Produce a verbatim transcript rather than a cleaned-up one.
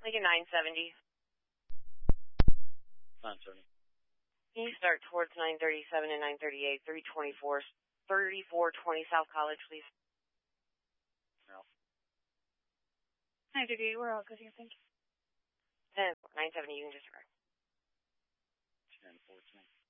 Like a nine seventy. nine seventy. Can you start towards nine thirty-seven and nine thirty-eight, three twenty-four, thirty-four twenty South College, please? No. nine thirty-eight, we're all good here, thank you. ten, nine seventy, you can disregard. ten fourteen.